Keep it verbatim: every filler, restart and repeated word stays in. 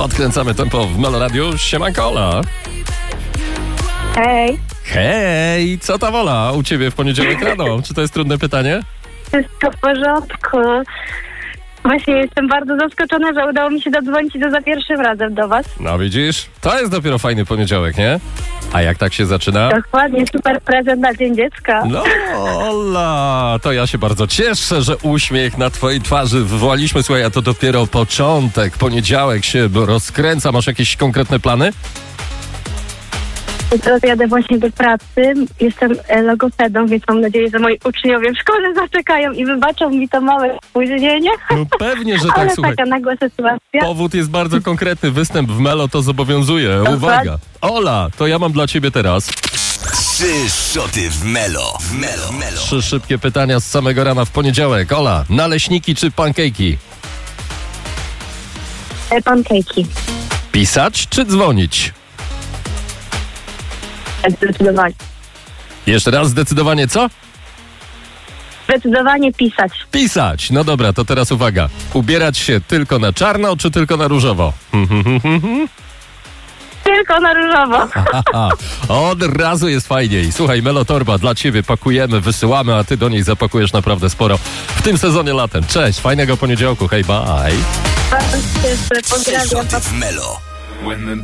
Podkręcamy tempo w Melo Radiu. Siemanko, Ola. Hej, Hej, co tam, Ola, u ciebie w poniedziałek rano? Czy to jest trudne pytanie? wszystko w porządku. Właśnie jestem bardzo zaskoczona, że udało mi się dodzwonić do za pierwszym razem do was. No widzisz, to jest dopiero fajny poniedziałek, nie? A jak tak się zaczyna? Dokładnie, super prezent na Dzień Dziecka. No, Ola, to ja się bardzo cieszę, że uśmiech na twojej twarzy wywołaliśmy. Słuchaj, a to dopiero początek, poniedziałek się rozkręca. Masz jakieś konkretne plany? Teraz jadę właśnie do pracy. Jestem e, logopedą, więc mam nadzieję, że moi uczniowie w szkole zaczekają i wybaczą mi to małe spóźnienie. No pewnie, że Ale tak, słuchaj. taka nagła sytuacja. Powód jest bardzo konkretny. Występ w Melo to zobowiązuje. Uwaga. Ola, to ja mam dla ciebie teraz Trzy szoty w Melo. W Melo. Melo. trzy szybkie pytania z samego rana w poniedziałek. Ola, naleśniki czy pankejki? E, Pankejki. Pisać czy dzwonić? Zdecydowanie. Jeszcze raz zdecydowanie co? Zdecydowanie pisać. Pisać. No dobra, to teraz uwaga. Ubierać się tylko na czarno czy tylko na różowo? Tylko na różowo. Aha, od razu jest fajniej. Słuchaj, Melo Torba dla ciebie pakujemy, wysyłamy, a ty do niej zapakujesz naprawdę sporo w tym sezonie latem. Cześć, fajnego poniedziałku, hej, bye. Bardzo się cieszę, Trzy pozdrawiam. szoty w Melo.